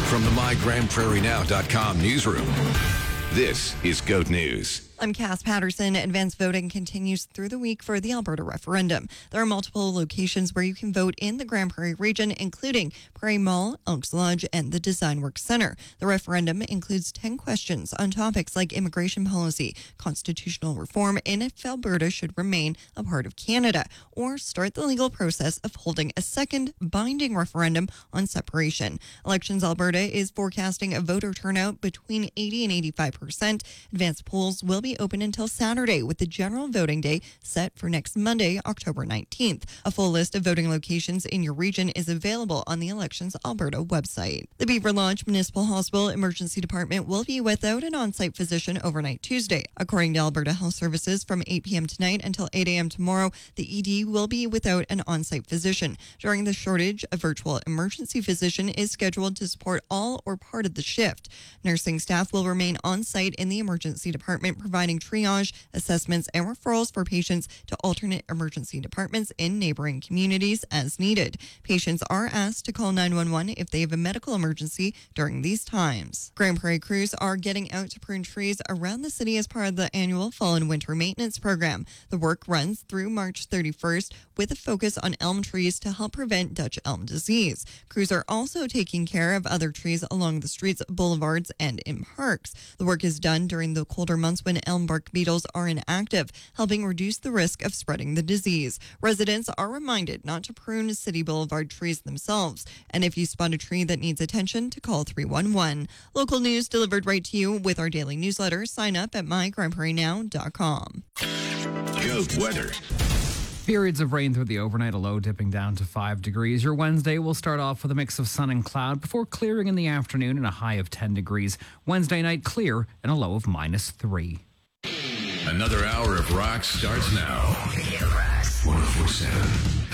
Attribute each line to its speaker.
Speaker 1: From the MyGrandPrairieNow.com newsroom, this is GOAT News.
Speaker 2: I'm Cass Patterson. Advanced voting continues through the week for the Alberta referendum. There are multiple locations where you can vote in the Grand Prairie region, including Prairie Mall, Elks Lodge, and the Design Works Centre. The referendum includes 10 questions on topics like immigration policy, constitutional reform, and if Alberta should remain a part of Canada, or start the legal process of holding a second binding referendum on separation. Elections Alberta is forecasting a voter turnout between 80 and 85%. Advanced polls will be open until Saturday, with the general voting day set for next Monday, October 19th. A full list of voting locations in your region is available on the Elections Alberta website. The Beaver Lodge Municipal Hospital Emergency Department will be without an on-site physician overnight Tuesday. According to Alberta Health Services, from 8 p.m. tonight until 8 a.m. tomorrow, the ED will be without an on-site physician. During the shortage, a virtual emergency physician is scheduled to support all or part of the shift. Nursing staff will remain on-site in the emergency department, providing triage, assessments, and referrals for patients to alternate emergency departments in neighboring communities as needed. Patients are asked to call 911 if they have a medical emergency during these times. Grand Prairie crews are getting out to prune trees around the city as part of the annual fall and winter maintenance program. The work runs through March 31st with a focus on elm trees to help prevent Dutch elm disease. Crews are also taking care of other trees along the streets, boulevards, and in parks. The work is done during the colder months when elm bark beetles are inactive, helping reduce the risk of spreading the disease. Residents are reminded not to prune city boulevard trees themselves, and if you spot a tree that needs attention, to call 311. Local news delivered right to you with our daily newsletter. Sign up at mygrandprairienow.com.
Speaker 1: GOAT weather.
Speaker 3: Periods of rain through the overnight, a low dipping down to 5 degrees. Your Wednesday will start off with a mix of sun and cloud before clearing in the afternoon and a high of 10 degrees. Wednesday night clear and a low of -3.
Speaker 1: Another hour of rock starts now. 104.7